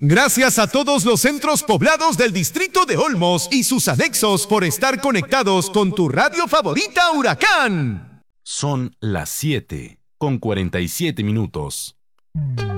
Gracias a todos los centros poblados del distrito de Olmos y sus anexos por estar conectados con tu radio favorita Huracán. Son las 7:47 minutos.